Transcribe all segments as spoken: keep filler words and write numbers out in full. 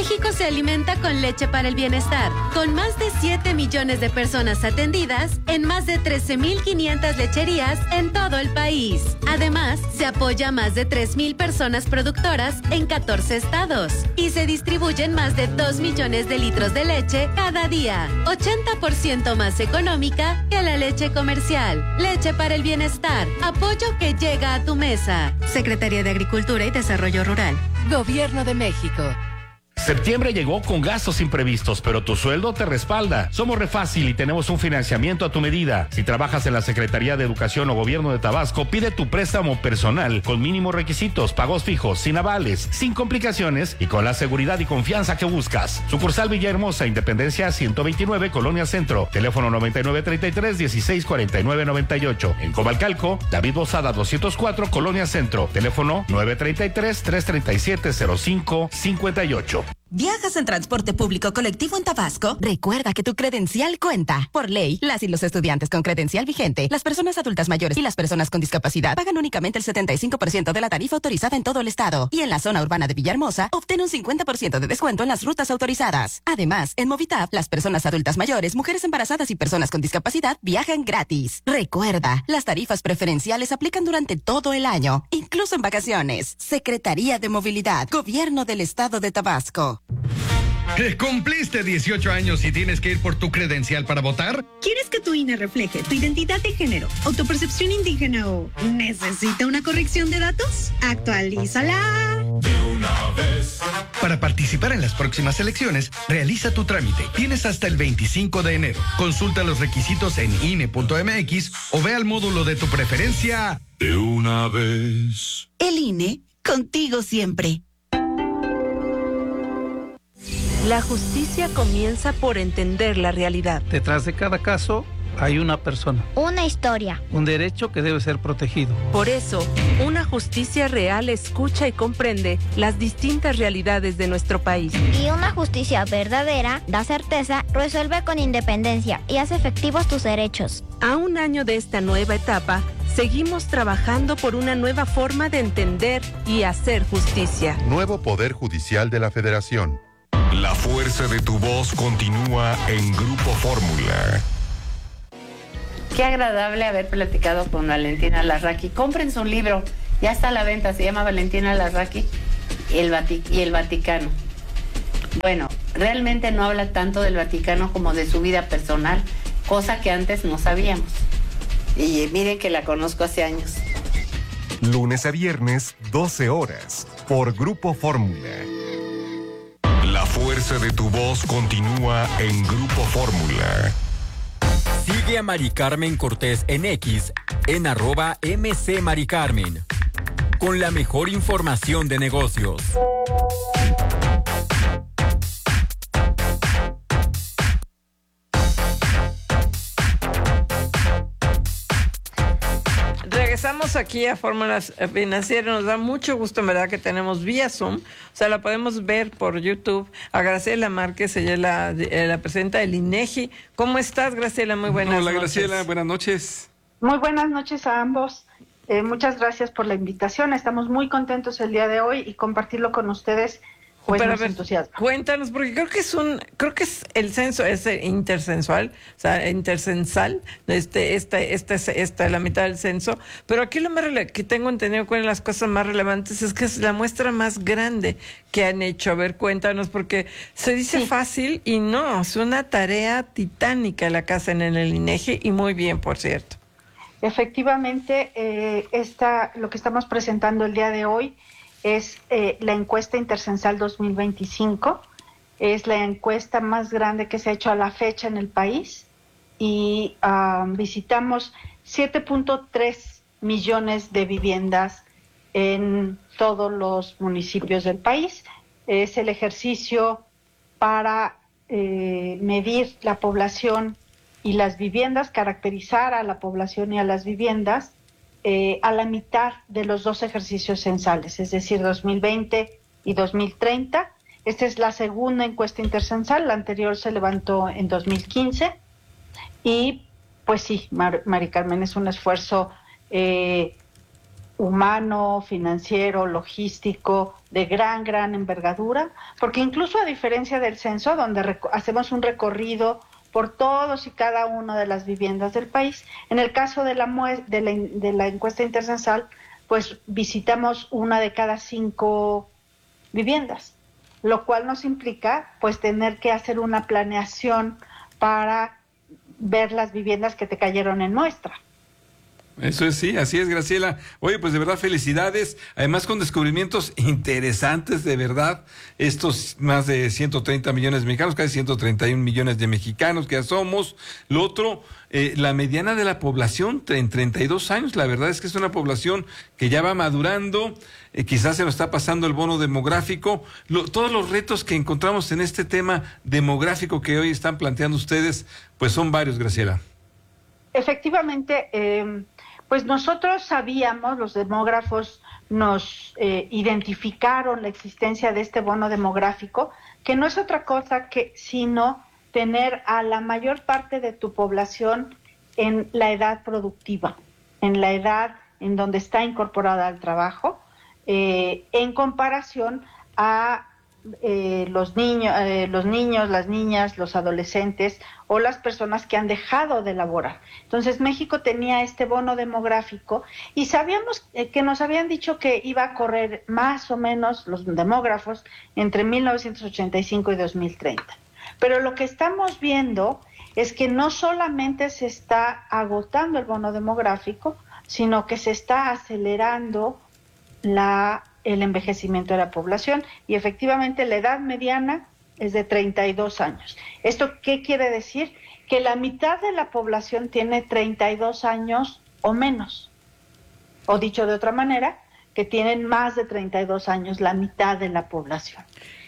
México se alimenta con leche para el bienestar, con más de siete millones de personas atendidas en más de trece mil quinientas lecherías en todo el país. Además, se apoya a más de tres mil personas productoras en catorce estados y se distribuyen más de dos millones de litros de leche cada día, ochenta por ciento más económica que la leche comercial. Leche para el bienestar, apoyo que llega a tu mesa. Secretaría de Agricultura y Desarrollo Rural. Gobierno de México. Septiembre llegó con gastos imprevistos, pero tu sueldo te respalda. Somos Refácil y tenemos un financiamiento a tu medida. Si trabajas en la Secretaría de Educación o Gobierno de Tabasco, pide tu préstamo personal con mínimos requisitos, pagos fijos, sin avales, sin complicaciones y con la seguridad y confianza que buscas. Sucursal Villahermosa, Independencia ciento veintinueve, Colonia Centro. Teléfono noventa y nueve treinta y tres, dieciséis cuarenta y nueve noventa y ocho. En Comalcalco, David Bozada doscientos cuatro, Colonia Centro. Teléfono nueve treinta y tres, trescientos treinta y siete, cero cinco cincuenta y ocho. ¿Viajas en transporte público colectivo en Tabasco? Recuerda que tu credencial cuenta. Por ley, las y los estudiantes con credencial vigente, las personas adultas mayores y las personas con discapacidad pagan únicamente el setenta y cinco por ciento de la tarifa autorizada en todo el estado. Y en la zona urbana de Villahermosa, obtén un cincuenta por ciento de descuento en las rutas autorizadas. Además, en Movitap, las personas adultas mayores, mujeres embarazadas y personas con discapacidad viajan gratis. Recuerda, las tarifas preferenciales aplican durante todo el año, incluso en vacaciones. Secretaría de Movilidad, Gobierno del Estado de Tabasco. ¿Cumpliste dieciocho años y tienes que ir por tu credencial para votar? ¿Quieres que tu I N E refleje tu identidad de género, autopercepción indígena o necesita una corrección de datos? ¡Actualízala! De una vez. Para participar en las próximas elecciones, realiza tu trámite. Tienes hasta el veinticinco de enero. Consulta los requisitos en I N E punto M X o ve al módulo de tu preferencia. De una vez. El I N E, contigo siempre. La justicia comienza por entender la realidad. Detrás de cada caso hay una persona. Una historia. Un derecho que debe ser protegido. Por eso, una justicia real escucha y comprende las distintas realidades de nuestro país. Y una justicia verdadera da certeza, resuelve con independencia y hace efectivos tus derechos. A un año de esta nueva etapa, seguimos trabajando por una nueva forma de entender y hacer justicia. Nuevo Poder Judicial de la Federación. La fuerza de tu voz continúa en Grupo Fórmula. Qué agradable haber platicado con Valentina Larraqui. Compren su libro, ya está a la venta, se llama Valentina Larraqui y el, Vatic- y el Vaticano. Bueno, realmente no habla tanto del Vaticano como de su vida personal, cosa que antes no sabíamos. Y miren que la conozco hace años. Lunes a viernes, doce horas, por Grupo Fórmula. La fuerza de tu voz continúa en Grupo Fórmula. Sigue a Mari Carmen Cortés en X, en arroba M C Mari Carmen, con la mejor información de negocios. Regresamos aquí a Fórmulas Financieras. Nos da mucho gusto, en verdad, que tenemos vía Zoom. O sea, la podemos ver por YouTube. A Graciela Márquez, ella es la, eh, la presidenta del INEGI. ¿Cómo estás, Graciela? Muy buenas Hola, noches. Hola, Graciela. Buenas noches. Muy buenas noches a ambos. Eh, muchas gracias por la invitación. Estamos muy contentos el día de hoy y compartirlo con ustedes. Pues Pero nos a ver, entusiasma. Cuéntanos, porque creo que es un, creo que es el censo, es intercensual, o sea, intercensal, este, esta, esta, esta, la mitad del censo. Pero aquí lo más rele- que tengo entendido, una de las cosas más relevantes es que es la muestra más grande que han hecho. A ver, cuéntanos, porque se dice sí. fácil y no, es una tarea titánica la que hacen en el INEGI y muy bien, por cierto. Efectivamente, eh, esta, lo que estamos presentando el día de hoy es eh, la encuesta intercensal dos mil veinticinco, es la encuesta más grande que se ha hecho a la fecha en el país y uh, visitamos siete punto tres millones de viviendas en todos los municipios del país. Es el ejercicio para eh, medir la población y las viviendas, caracterizar a la población y a las viviendas Eh, a la mitad de los dos ejercicios censales, es decir, dos mil veinte y dos mil treinta. Esta es la segunda encuesta intercensal, la anterior se levantó en dos mil quince y pues sí, Mar- Mari Carmen, es un esfuerzo eh, humano, financiero, logístico, de gran, gran envergadura, porque incluso a diferencia del censo, donde hacemos un recorrido por todos y cada una de las viviendas del país, en el caso de la, de la, de la encuesta intercensal, pues visitamos una de cada cinco viviendas, lo cual nos implica pues tener que hacer una planeación para ver las viviendas que te cayeron en muestra. Eso es, sí, así es, Graciela. Oye, pues de verdad, felicidades. Además, con descubrimientos interesantes, de verdad. Estos más de ciento treinta millones de mexicanos, casi ciento treinta y un millones de mexicanos que ya somos. Lo otro, eh, la mediana de la población en treinta y dos años. La verdad es que es una población que ya va madurando. Eh, quizás se nos está pasando el bono demográfico. Lo, todos los retos que encontramos en este tema demográfico que hoy están planteando ustedes, pues son varios, Graciela. Efectivamente, eh, pues nosotros sabíamos, los demógrafos nos eh, identificaron la existencia de este bono demográfico, que no es otra cosa que sino tener a la mayor parte de tu población en la edad productiva, en la edad en donde está incorporada al trabajo, eh, en comparación a Eh, los niños, eh, los niños, las niñas, los adolescentes o las personas que han dejado de laborar. Entonces México tenía este bono demográfico y sabíamos eh, que nos habían dicho que iba a correr más o menos los demógrafos entre mil novecientos ochenta y cinco y dos mil treinta. Pero lo que estamos viendo es que no solamente se está agotando el bono demográfico, sino que se está acelerando la el envejecimiento de la población y efectivamente la edad mediana es de treinta y dos años. ¿Esto qué quiere decir? Que la mitad de la población tiene treinta y dos años o menos. O dicho de otra manera, que tienen más de treinta y dos años la mitad de la población.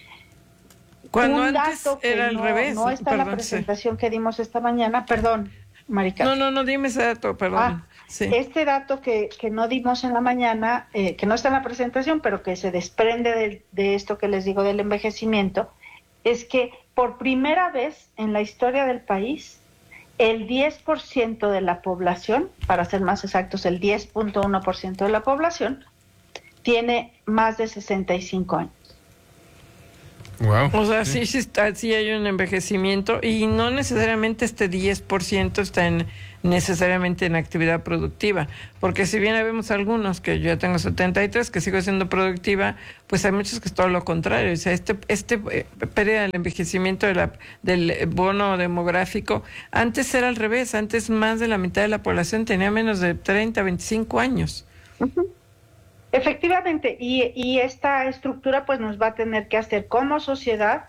Cuando Un antes dato que era al no, revés. no está Perdón, en la presentación sí. que dimos esta mañana, perdón, Marica. No, no, no, dime ese dato, perdón. Ah, sí. Este dato que, que no dimos en la mañana, eh, que no está en la presentación, pero que se desprende de, de esto que les digo del envejecimiento, es que por primera vez en la historia del país, el diez por ciento de la población, para ser más exactos, el diez punto uno por ciento de la población, tiene más de sesenta y cinco años. Wow. O sea, sí, sí, está, sí hay un envejecimiento y no necesariamente este diez por ciento está en, necesariamente en actividad productiva, porque si bien vemos algunos, que yo ya tengo setenta y tres, que sigo siendo productiva, pues hay muchos que es todo lo contrario. O sea, este, este eh, pérdida del envejecimiento de la, del bono demográfico, antes era al revés, antes más de la mitad de la población tenía menos de treinta, veinticinco años. Uh-huh. Efectivamente, y, y esta estructura pues nos va a tener que hacer como sociedad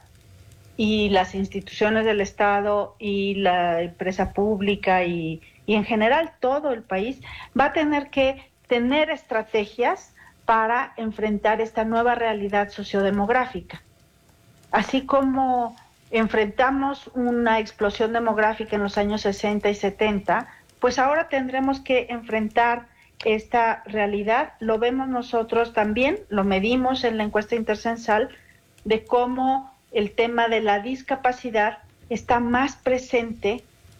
y las instituciones del Estado y la empresa pública y, y en general todo el país va a tener que tener estrategias para enfrentar esta nueva realidad sociodemográfica. Así como enfrentamos una explosión demográfica en los años sesenta y setenta, pues ahora tendremos que enfrentar esta realidad. Lo vemos nosotros también, lo medimos en la encuesta intercensal, de cómo el tema de la discapacidad está más presente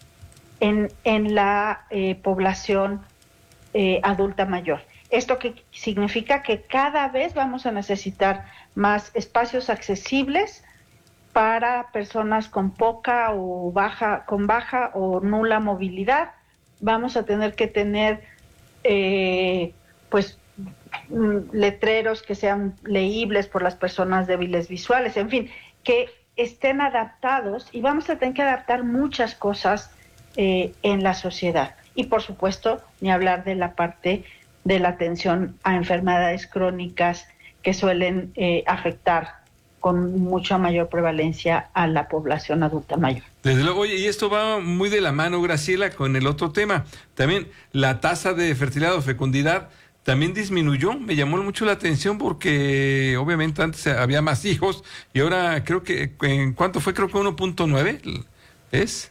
en, en la eh, población eh, adulta mayor. Esto que significa que cada vez vamos a necesitar más espacios accesibles para personas con poca o baja, con baja o nula movilidad. Vamos a tener que tener Eh, pues letreros que sean leíbles por las personas débiles visuales, en fin, que estén adaptados, y vamos a tener que adaptar muchas cosas eh, en la sociedad. Y por supuesto, ni hablar de la parte de la atención a enfermedades crónicas que suelen eh, afectar con mucha mayor prevalencia a la población adulta mayor. Desde luego, oye, y esto va muy de la mano, Graciela, con el otro tema. También la tasa de fertilidad o fecundidad también disminuyó. Me llamó mucho la atención porque obviamente antes había más hijos y ahora creo que, ¿en cuánto fue? Creo que uno punto nueve, ¿es?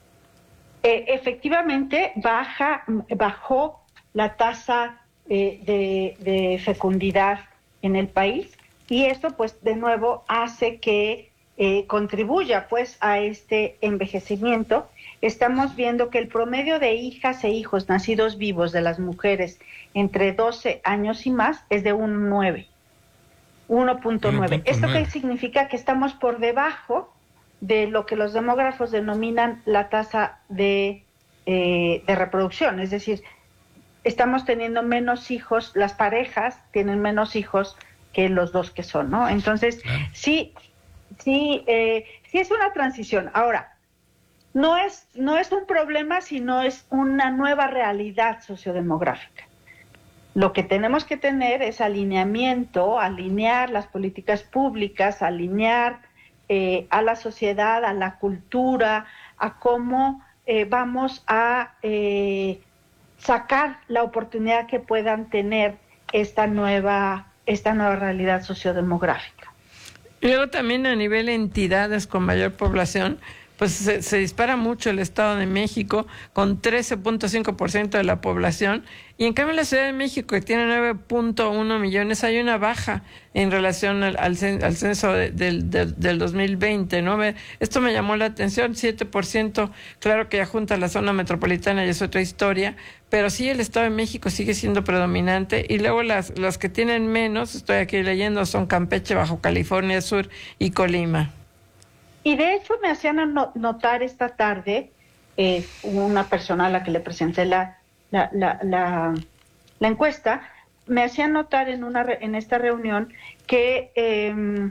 Eh, efectivamente, baja, bajó la tasa eh, de, de fecundidad en el país. Y esto, pues, de nuevo, hace que eh, contribuya pues a este envejecimiento, estamos viendo que el promedio de hijas e hijos nacidos vivos de las mujeres entre doce años y más es de un nueve, uno punto nueve. ¿Esto qué significa? Que estamos por debajo de lo que los demógrafos denominan la tasa de, eh, de reproducción, es decir, estamos teniendo menos hijos, las parejas tienen menos hijos que los dos que son, ¿no? Entonces, claro. sí, sí, eh, sí es una transición. Ahora, no es, no es un problema, sino es una nueva realidad sociodemográfica. Lo que tenemos que tener es alineamiento, alinear las políticas públicas, alinear eh, a la sociedad, a la cultura, a cómo eh, vamos a eh, sacar la oportunidad que puedan tener esta nueva, esta nueva realidad sociodemográfica. Y luego también a nivel de entidades con mayor población, pues se, se dispara mucho el Estado de México con trece punto cinco por ciento de la población, y en cambio la Ciudad de México, que tiene nueve punto uno millones, hay una baja en relación al, al, al censo de, del, del, del dos mil veinte, ¿no? Esto me llamó la atención, siete por ciento, claro que ya junta la zona metropolitana y es otra historia, pero sí el Estado de México sigue siendo predominante, y luego las, las que tienen menos, estoy aquí leyendo, son Campeche, Bajo California Sur y Colima. Y de hecho me hacían notar esta tarde eh, una persona a la que le presenté la, la, la, la, la encuesta, me hacían notar en, una, en esta reunión que eh,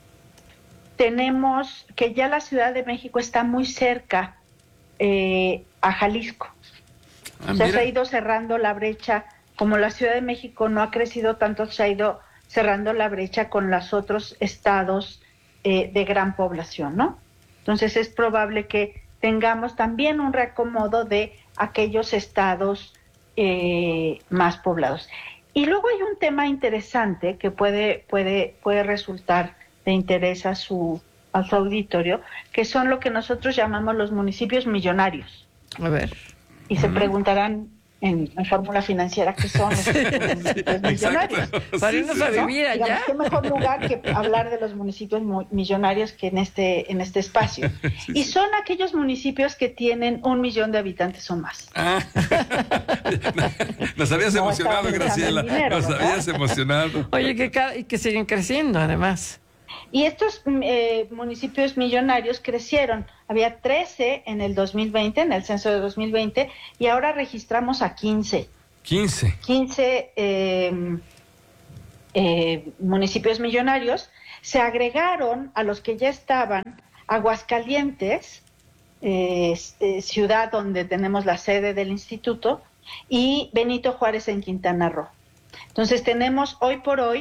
tenemos, que ya la Ciudad de México está muy cerca eh, a Jalisco. Ah, o sea, se ha ido cerrando la brecha, como la Ciudad de México no ha crecido tanto, se ha ido cerrando la brecha con los otros estados Eh, de gran población, ¿no? Entonces es probable que tengamos también un reacomodo de aquellos estados eh, más poblados. Y luego hay un tema interesante que puede, puede, puede resultar de interés a su, a su auditorio, que son lo que nosotros llamamos los municipios millonarios. A ver. Y uh-huh. se preguntarán en, en fórmula financiera que son los, los millonarios. Para irnos a vivir allá. Digamos, qué mejor lugar que hablar de los municipios millonarios que en este en este espacio. Sí, y son aquellos municipios que tienen un millón de habitantes o más. Ah. Nos habías no emocionado, Graciela. Dinero, Nos ¿verdad? habías emocionado. Oye, que, cada, y que siguen creciendo, además. Y estos eh, municipios millonarios crecieron. Había trece en el dos mil veinte, en el censo de dos mil veinte, y ahora registramos a quince. quince. quince eh, eh, municipios millonarios. Se agregaron a los que ya estaban Aguascalientes, eh, eh, ciudad donde tenemos la sede del instituto, y Benito Juárez en Quintana Roo. Entonces tenemos hoy por hoy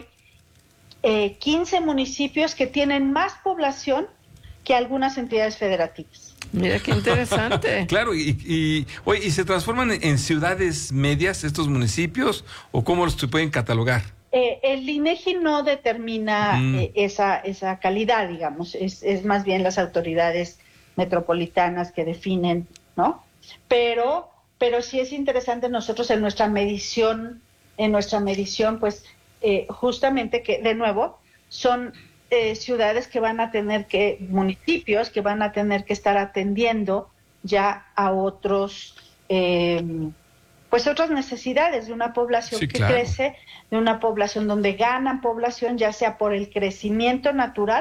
Eh, quince municipios que tienen más población que algunas entidades federativas. Mira qué interesante. Claro, y, y, oye, ¿y se transforman en, en ciudades medias estos municipios o cómo los pueden catalogar? Eh, el INEGI no determina mm. eh, esa, esa calidad, digamos, es, es más bien las autoridades metropolitanas que definen, ¿no? Pero, pero sí es interesante nosotros en nuestra medición, en nuestra medición, pues, Eh, justamente que, de nuevo, son eh, ciudades que van a tener que, municipios que van a tener que estar atendiendo ya a otros, eh, pues otras necesidades de una población sí, que claro. crece, de una población donde ganan población, ya sea por el crecimiento natural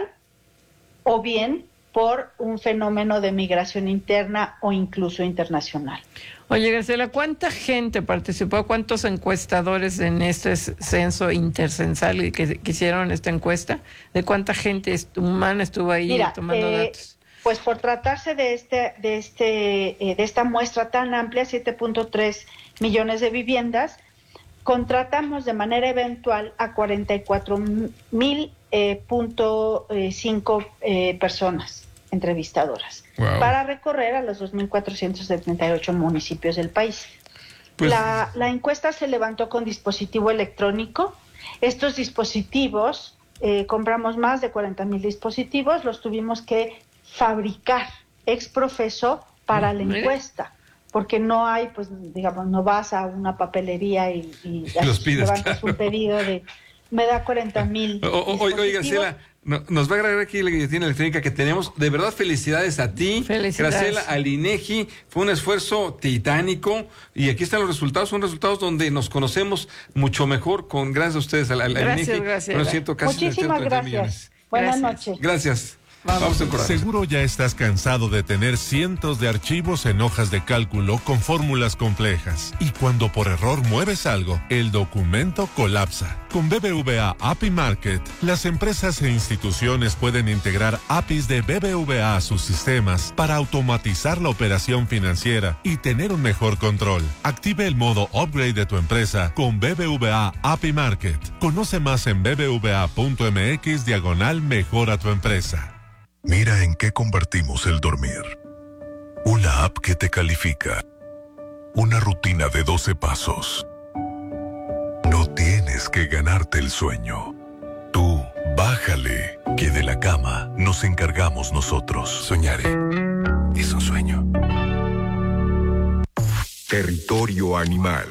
o bien por un fenómeno de migración interna o incluso internacional. Oye, Graciela, ¿cuánta gente participó? ¿Cuántos encuestadores en este censo intercensal que, que hicieron esta encuesta? ¿De cuánta gente humana estuvo ahí Mira, tomando eh, datos? Pues por tratarse de este, de este, eh, de esta muestra tan amplia, siete punto tres millones de viviendas, contratamos de manera eventual a cuarenta y cuatro mil punto cinco eh, personas entrevistadoras. Wow. Para recorrer a los dos mil cuatrocientos setenta y ocho municipios del país. Pues, la, la encuesta se levantó con dispositivo electrónico. Estos dispositivos, eh, compramos más de cuarenta mil dispositivos, los tuvimos que fabricar ex profeso para la encuesta, porque no hay, pues, digamos, no vas a una papelería y, y los pides, levantas claro. un pedido de, me da cuarenta mil. Oye, Graciela, No, nos va a agregar aquí la guillotina electrónica que tenemos. De verdad, felicidades a ti, felicidades. Graciela, al INEGI. Fue un esfuerzo titánico y aquí están los resultados. Son resultados donde nos conocemos mucho mejor con gracias a ustedes al, al gracias, INEGI. Gracias, bueno, siento casi Muchísimas gracias. Buenas gracias. noches. Gracias. Vamos. Vamos a encorar. Seguro ya estás cansado de tener cientos de archivos en hojas de cálculo con fórmulas complejas. Y cuando por error mueves algo, el documento colapsa. Con B B V A A P I Market, las empresas e instituciones pueden integrar A P Is de B B V A a sus sistemas para automatizar la operación financiera y tener un mejor control. Active el modo Upgrade de tu empresa con B B V A A P I Market. Conoce más en bbva.mx diagonal mejora tu empresa. Mira en qué convertimos el dormir. Una app que te califica. Una rutina de doce pasos. No tienes que ganarte el sueño. Tú, bájale, que de la cama nos encargamos nosotros. Soñaré. Es un sueño. Territorio animal.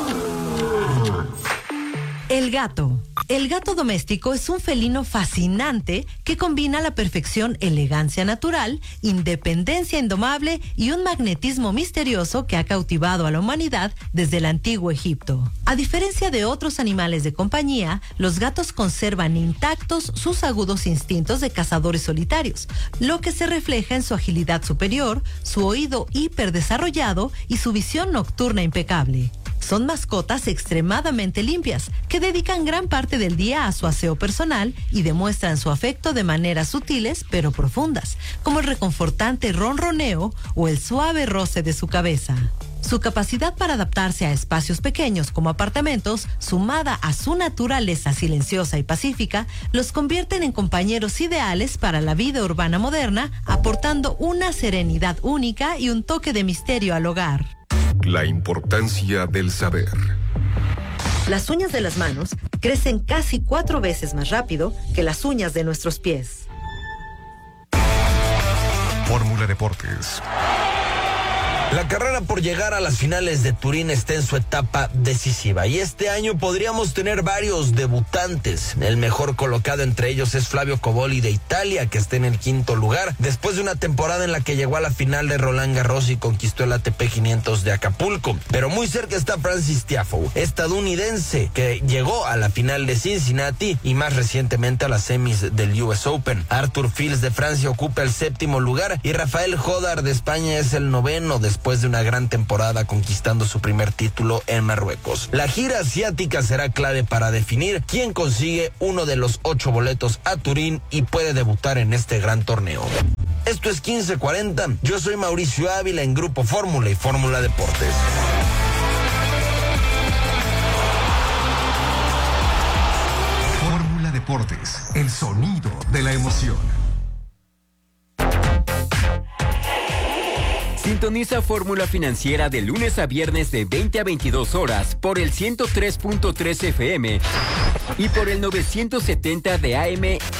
El gato. El gato doméstico es un felino fascinante que combina a la perfección elegancia natural, independencia indomable y un magnetismo misterioso que ha cautivado a la humanidad desde el antiguo Egipto. A diferencia de otros animales de compañía, los gatos conservan intactos sus agudos instintos de cazadores solitarios, lo que se refleja en su agilidad superior, su oído hiperdesarrollado y su visión nocturna impecable. Son mascotas extremadamente limpias, que dedican gran parte del día a su aseo personal y demuestran su afecto de maneras sutiles pero profundas, como el reconfortante ronroneo o el suave roce de su cabeza. Su capacidad para adaptarse a espacios pequeños como apartamentos, sumada a su naturaleza silenciosa y pacífica, los convierten en compañeros ideales para la vida urbana moderna, aportando una serenidad única y un toque de misterio al hogar. La importancia del saber. Las uñas de las manos crecen casi cuatro veces más rápido que las uñas de nuestros pies. Fórmula Deportes. La carrera por llegar a las finales de Turín está en su etapa decisiva y este año podríamos tener varios debutantes. El mejor colocado entre ellos es Flavio Cobolli de Italia, que está en el quinto lugar, después de una temporada en la que llegó a la final de Roland Garros y conquistó el A T P quinientos de Acapulco. Pero muy cerca está Francis Tiafoe, estadounidense, que llegó a la final de Cincinnati y más recientemente a las semis del U S Open. Arthur Fils de Francia ocupa el séptimo lugar y Rafael Jodar de España es el noveno, después de una gran temporada conquistando su primer título en Marruecos. La gira asiática será clave para definir quién consigue uno de los ocho boletos a Turín y puede debutar en este gran torneo. Esto es quince cuarenta, yo soy Mauricio Ávila en Grupo Fórmula y Fórmula Deportes. Fórmula Deportes, el sonido de la emoción. Sintoniza Fórmula Financiera de lunes a viernes de veinte a veintidós horas por el ciento tres punto tres F M y por el novecientos setenta de A M